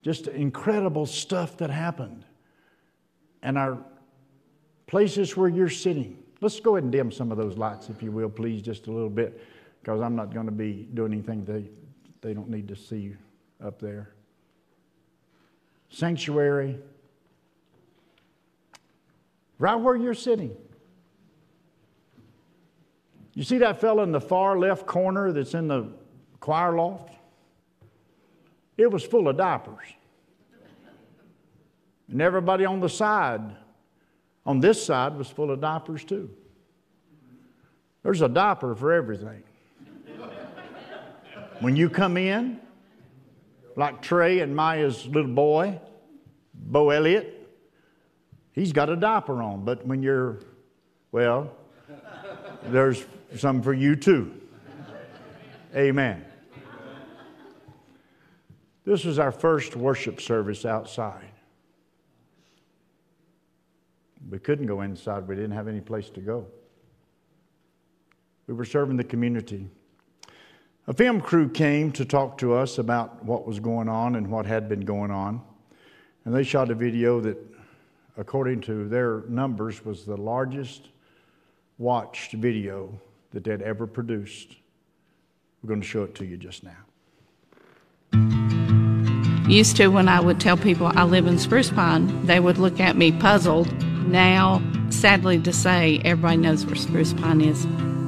Just incredible stuff that happened. And our places where you're sitting. Let's go ahead and dim some of those lights, if you will, please, just a little bit, because I'm not going to be doing anything they don't need to see up there. Sanctuary. Right where you're sitting. You see that fellow in the far left corner that's in the choir loft? It was full of diapers. And everybody on the side, on this side, was full of diapers too. There's a diaper for everything. When you come in, like Trey and Maya's little boy, Bo Elliott, he's got a diaper on. But when you're, well, there's some for you too. Amen. This was our first worship service outside. We couldn't go inside. We didn't have any place to go. We were serving the community. A film crew came to talk to us about what was going on and what had been going on. And they shot a video that, according to their numbers, was the largest watched video that they'd ever produced. We're going to show it to you just now. Used to, when I would tell people I live in Spruce Pine, they would look at me puzzled. Now, sadly to say, everybody knows where Spruce Pine is.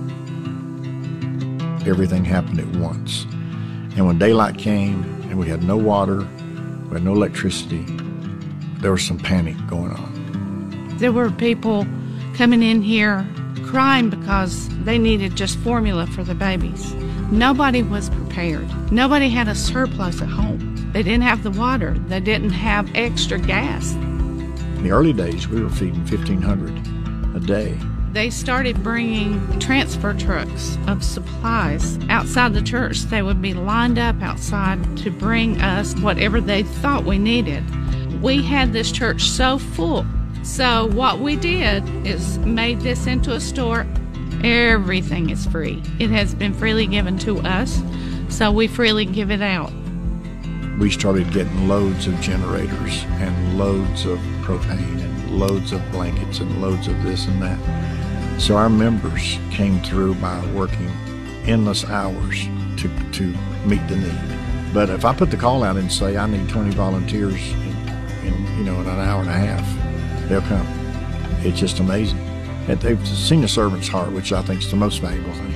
Everything happened at once. And when daylight came and we had no water, we had no electricity, there was some panic going on. There were people coming in here crying because they needed just formula for their babies. Nobody was prepared. Nobody had a surplus at home. They didn't have the water. They didn't have extra gas. In the early days, we were feeding 1,500 a day. They started bringing transfer trucks of supplies outside the church. They would be lined up outside to bring us whatever they thought we needed. We had this church so full. So what we did is made this into a store. Everything is free. It has been freely given to us, so we freely give it out. We started getting loads of generators and loads of propane and loads of blankets and loads of this and that. So our members came through by working endless hours to meet the need. But if I put the call out and say I need 20 volunteers in an hour and a half, they'll come. It's just amazing. And they've seen the servant's heart, which I think is the most valuable thing.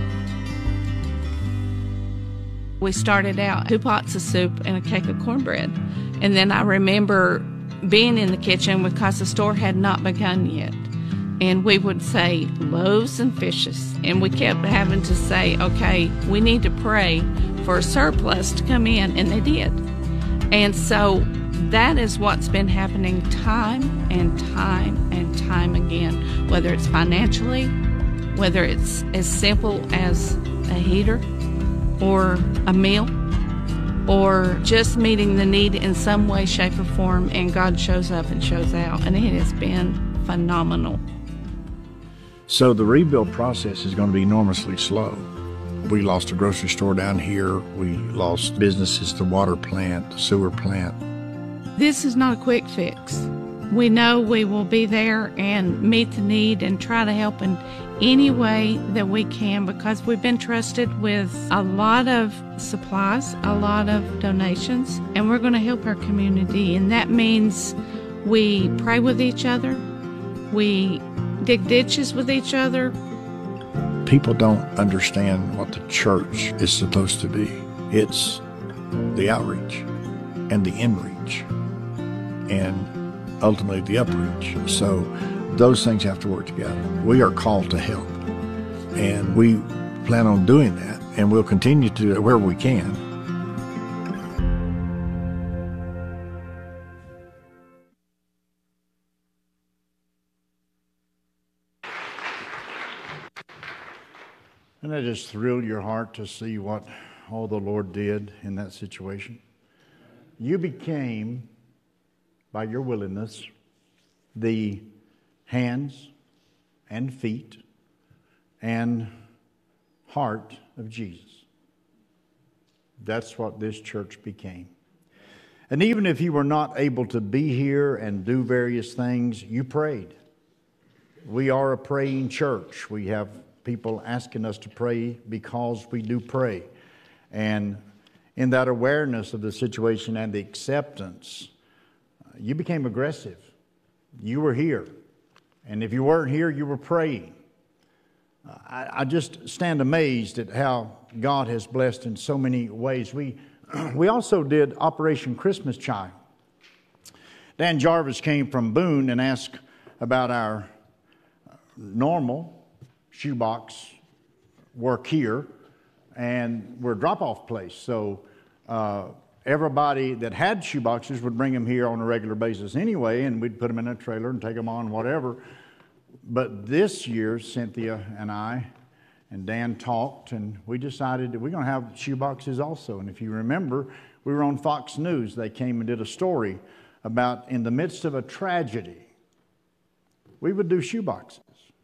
We started out 2 pots of soup and a cake of cornbread. And then I remember being in the kitchen because the store had not begun yet. And we would say loaves and fishes. And we kept having to say, okay, we need to pray for a surplus to come in. And they did. And so that is what's been happening time and time and time again, whether it's financially, whether it's as simple as a heater or a meal, or just meeting the need in some way, shape, or form, and God shows up and shows out, and it has been phenomenal. So the rebuild process is going to be enormously slow. We lost a grocery store down here. We lost businesses, the water plant, the sewer plant. This is not a quick fix. We know we will be there and meet the need and try to help in any way that we can, because we've been trusted with a lot of supplies, a lot of donations, and we're going to help our community. And that means we pray with each other, we dig ditches with each other. People don't understand what the church is supposed to be. It's the outreach and the inreach and ultimately the upreach. So those things have to work together. We are called to help, and we plan on doing that, and we'll continue to do it wherever we can. Doesn't that just thrill your heart to see what all the Lord did in that situation? You became, by your willingness, the hands and feet and heart of Jesus. That's what this church became. And even if you were not able to be here and do various things, you prayed. We are a praying church. We have people asking us to pray because we do pray. And in that awareness of the situation and the acceptance, you became aggressive. You were here. And if you weren't here, you were praying. I just stand amazed at how God has blessed in so many ways. We also did Operation Christmas Child. Dan Jarvis came from Boone and asked about our normal shoebox work here, and we're a drop-off place. So everybody that had shoeboxes would bring them here on a regular basis anyway, and we'd put them in a trailer and take them on, whatever. But this year, Cynthia and I and Dan talked, and we decided that we're going to have shoeboxes also. And if you remember, we were on Fox News. They came and did a story about in the midst of a tragedy, we would do shoeboxes.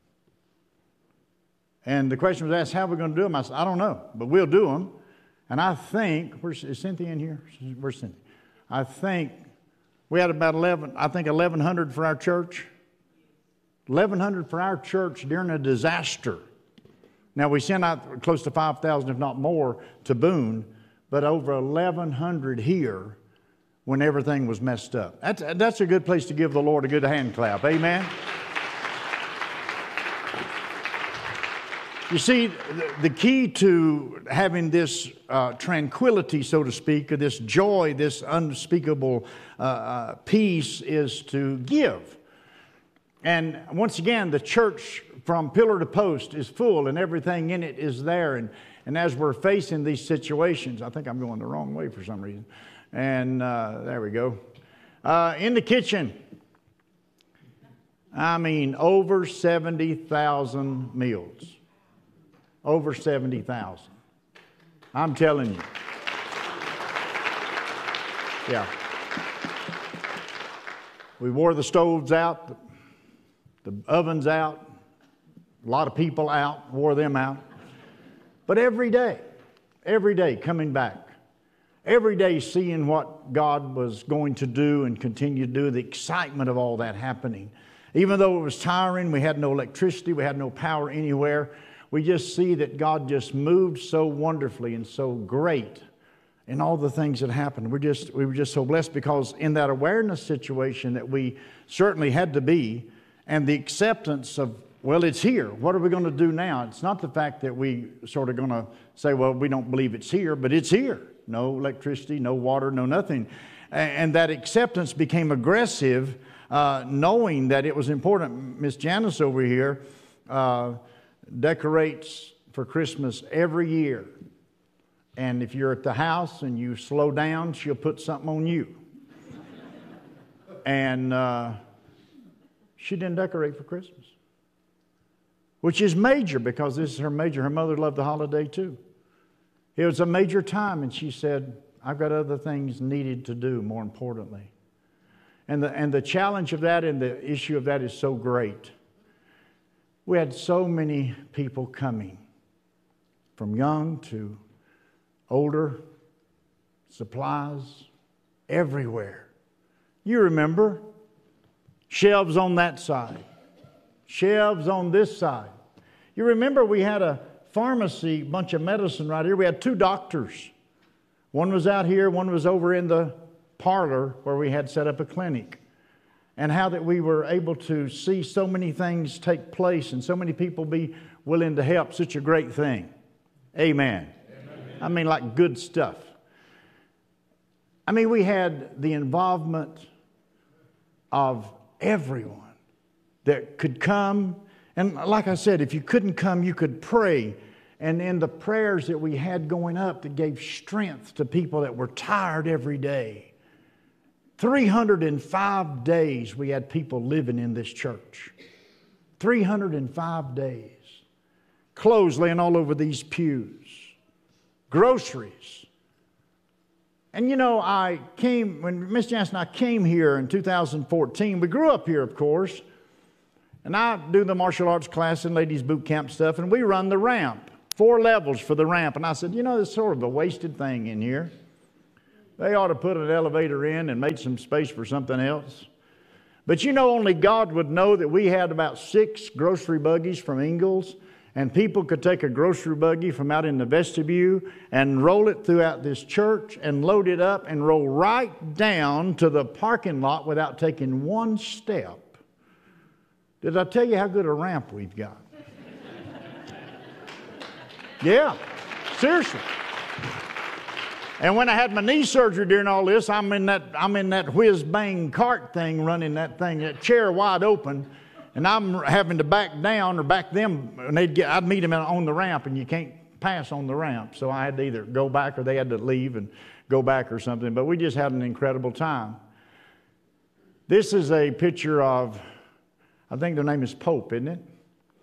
And the question was asked, how are we going to do them? I said, I don't know, but we'll do them. And I think, is Cynthia in here? Where's Cynthia? I think we had about 1,100 for our church. 1,100 for our church during a disaster. Now, we sent out close to 5,000, if not more, to Boone, but over 1,100 here when everything was messed up. That's a good place to give the Lord a good hand clap. Amen? You see, the key to having this tranquility, so to speak, or this joy, this unspeakable peace is to give. And once again, the church from pillar to post is full and everything in it is there. And as we're facing these situations, I think I'm going the wrong way for some reason. And there we go. In the kitchen, I mean, over 70,000 meals. Over 70,000. I'm telling you. Yeah. We wore the stoves out, the ovens out, a lot of people out, wore them out. But every day coming back, every day seeing what God was going to do and continue to do, the excitement of all that happening. Even though it was tiring, we had no electricity, we had no power anywhere, we just see that God just moved so wonderfully and so great in all the things that happened. We were just so blessed because in that awareness situation that we certainly had to be, and the acceptance of, well, it's here. What are we going to do now? It's not the fact that we sort of going to say, well, we don't believe it's here, but it's here. No electricity, no water, no nothing. And that acceptance became aggressive, knowing that it was important. Miss Janice over here decorates for Christmas every year. And if you're at the house and you slow down, she'll put something on you. And she didn't decorate for Christmas, which is major because this is her major. Her mother loved the holiday too. It was a major time, and she said, I've got other things needed to do more importantly. And the challenge of that and the issue of that is so great. We had so many people coming, from young to older, supplies, everywhere. You remember, shelves on that side, shelves on this side. You remember we had a pharmacy, bunch of medicine right here. We had 2 doctors. One was out here, one was over in the parlor where we had set up a clinic. And how that we were able to see so many things take place and so many people be willing to help. Such a great thing. Amen. I mean, like good stuff. I mean, we had the involvement of everyone that could come. And like I said, if you couldn't come, you could pray. And in the prayers that we had going up that gave strength to people that were tired every day. 305 days we had people living in this church. 305 days. Clothes laying all over these pews. Groceries. And you know, when Miss Jansen and I came here in 2014, we grew up here, of course. And I do the martial arts class and ladies boot camp stuff, and we run the ramp. 4 levels for the ramp. And I said, you know, it's sort of a wasted thing in here. They ought to put an elevator in and made some space for something else. But you know, only God would know that we had about 6 grocery buggies from Ingalls, and people could take a grocery buggy from out in the vestibule and roll it throughout this church and load it up and roll right down to the parking lot without taking one step. Did I tell you how good a ramp we've got? Yeah, seriously. And when I had my knee surgery during all this, I'm in that whiz-bang cart thing, running that thing, that chair wide open, and I'm having to back down or back them. And I'd meet them on the ramp, and you can't pass on the ramp. So I had to either go back or they had to leave and go back or something. But we just had an incredible time. This is a picture of, I think their name is Pope, isn't it?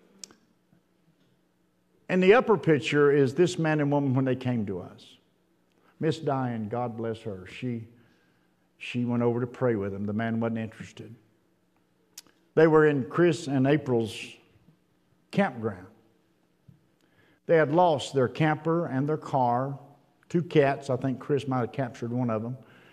And the upper picture is this man and woman when they came to us. Miss Diane, God bless her, she went over to pray with him. The man wasn't interested. They were in Chris and April's campground. They had lost their camper and their car, 2 cats. I think Chris might have captured one of them.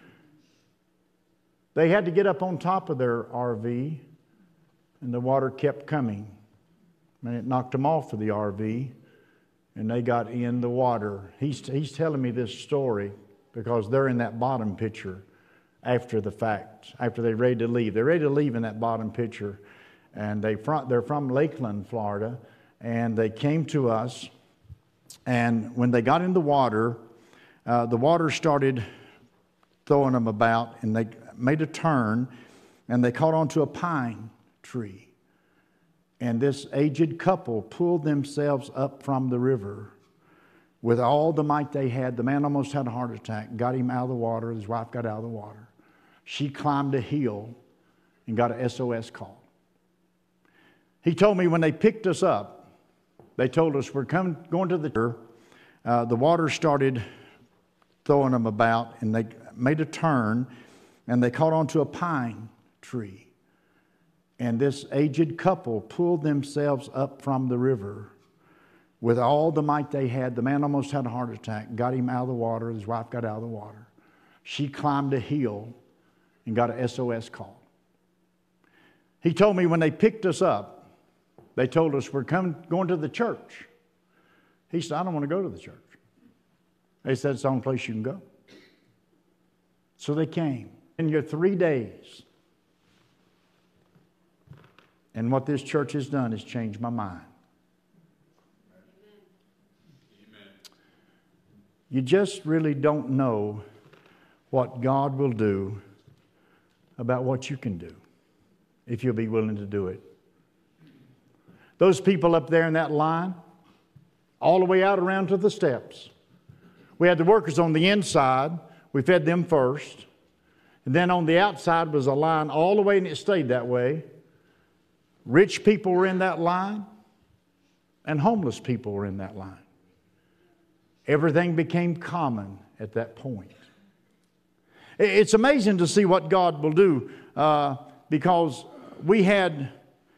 They had to get up on top of their RV, and the water kept coming. And it knocked them off of the RV. And they got in the water. He's telling me this story because they're in that bottom picture after the fact, after they're ready to leave. They're ready to leave in that bottom picture. And they're from Lakeland, Florida. And they came to us. And when they got in the water started throwing them about. And they made a turn. And they caught onto a pine tree. And this aged couple pulled themselves up from the river with all the might they had. The man almost had a heart attack, got him out of the water. His wife got out of the water. She climbed a hill and got an SOS call. He told me when they picked us up, they told us we're going to the water started throwing them about, and they made a turn, and they caught onto a pine tree. And this aged couple pulled themselves up from the river with all the might they had. The man almost had a heart attack, got him out of the water. His wife got out of the water. She climbed a hill and got an SOS call. He told me when they picked us up, they told us we're going to the church. He said, I don't want to go to the church. They said, it's the only place you can go. So they came. In your 3 days, and what this church has done is changed my mind. Amen. You just really don't know what God will do about what you can do if you'll be willing to do it. Those people up there in that line, all the way out around to the steps. We had the workers on the inside. We fed them first. And then on the outside was a line all the way, and it stayed that way. Rich people were in that line, and homeless people were in that line. Everything became common at that point. It's amazing to see what God will do because we had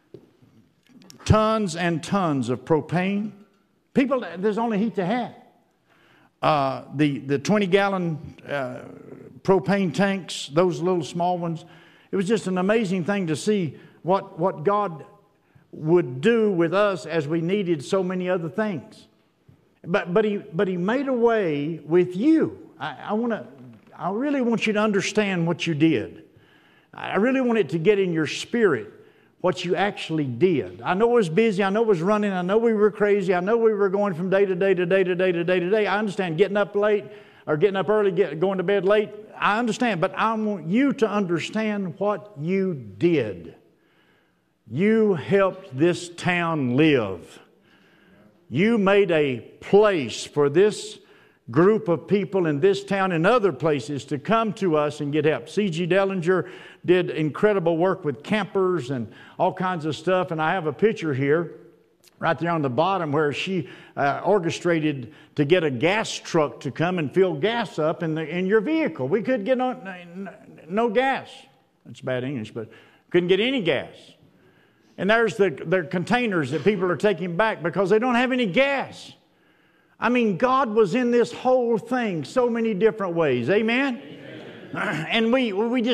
tons and tons of propane. People, there's only heat to have. The 20-gallon propane tanks, those little small ones, it was just an amazing thing to see what God would do with us as we needed so many other things. But he made a way with you. I really want you to understand what you did. I really want it to get in your spirit what you actually did. I know it was busy. I know it was running. I know we were crazy. I know we were going from day to day to day to day to day to day. I understand getting up late or getting up early, going to bed late. I understand. But I want you to understand what you did. You helped this town live. You made a place for this group of people in this town and other places to come to us and get help. C.G. Dellinger did incredible work with campers and all kinds of stuff. And I have a picture here right there on the bottom where she orchestrated to get a gas truck to come and fill gas up in your vehicle. We could get no gas. That's bad English, but couldn't get any gas. And there's their containers that people are taking back because they don't have any gas. I mean, God was in this whole thing so many different ways. Amen? And we just